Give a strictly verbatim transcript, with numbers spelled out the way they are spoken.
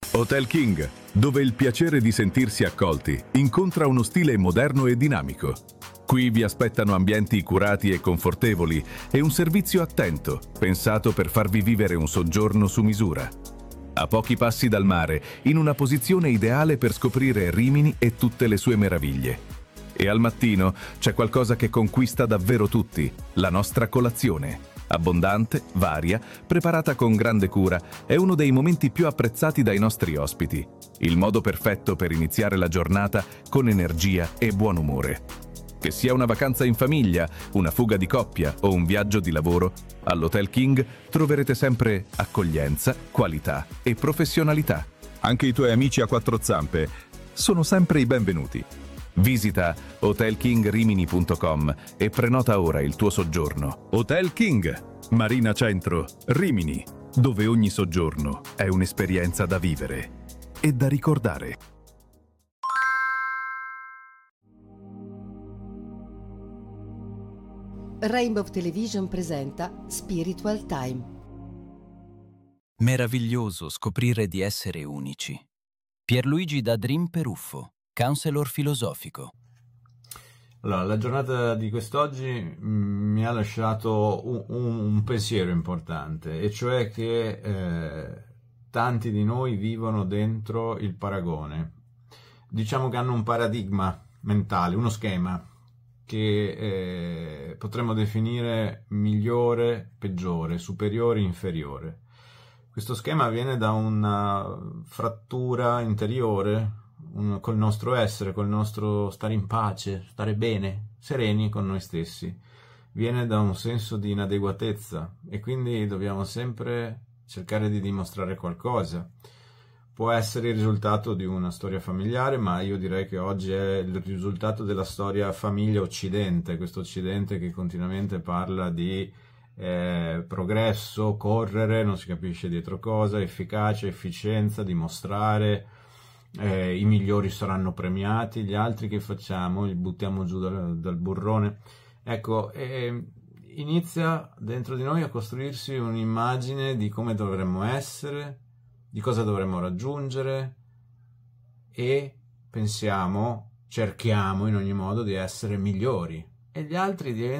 Hotel King, dove il piacere di sentirsi accolti incontra uno stile moderno e dinamico. Qui vi aspettano ambienti curati e confortevoli e un servizio attento, pensato per farvi vivere un soggiorno su misura. A pochi passi dal mare, in una posizione ideale per scoprire Rimini e tutte le sue meraviglie. E al mattino c'è qualcosa che conquista davvero tutti, la nostra colazione. Abbondante, varia, preparata con grande cura, è uno dei momenti più apprezzati dai nostri ospiti. Il modo perfetto per iniziare la giornata con energia e buon umore. Che sia una vacanza in famiglia, una fuga di coppia o un viaggio di lavoro, all'Hotel King troverete sempre accoglienza, qualità e professionalità. Anche i tuoi amici a quattro zampe sono sempre i benvenuti. Visita hotel king rimini punto com e prenota ora il tuo soggiorno. Hotel King, Marina Centro, Rimini, dove ogni soggiorno è un'esperienza da vivere e da ricordare. Rainbow Television presenta Spiritual Time. Meraviglioso scoprire di essere unici. Pierluigi da Dream Peruffo, counselor filosofico. Allora, la giornata di quest'oggi mh, mi ha lasciato un, un, un pensiero importante, e cioè che eh, tanti di noi vivono dentro il paragone. Diciamo che hanno un paradigma mentale, uno schema che eh, potremmo definire migliore, peggiore, superiore, inferiore. Questo schema viene da una frattura interiore un, col nostro essere, col nostro stare in pace, stare bene, sereni con noi stessi. Viene da un senso di inadeguatezza e quindi dobbiamo sempre cercare di dimostrare qualcosa. Può essere il risultato di una storia familiare, ma io direi che oggi è il risultato della storia famiglia occidente, questo occidente che continuamente parla di eh, progresso, correre, non si capisce dietro cosa, efficacia, efficienza, dimostrare, eh, i migliori saranno premiati, gli altri che facciamo? Li buttiamo giù dal, dal burrone. Ecco, eh, inizia dentro di noi a costruirsi un'immagine di come dovremmo essere, di cosa dovremmo raggiungere, e pensiamo, cerchiamo in ogni modo di essere migliori, e gli altri diventano